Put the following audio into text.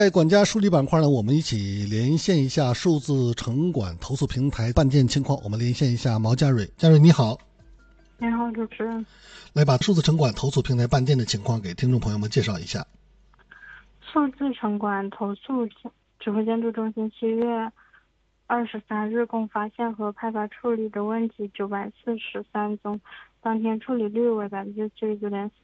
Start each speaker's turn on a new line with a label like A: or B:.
A: 在管家梳理板块呢，我们一起连线一下数字城管投诉平台办件情况。我们连线一下毛家蕊，家蕊你好，
B: 你好，主持人。
A: 来把数字城管投诉平台办件的情况给听众朋友们介绍一下。
B: 数字城管投诉指挥监督中心7月23日共发现和派发处理的问题943宗，当天处理率为79.4%，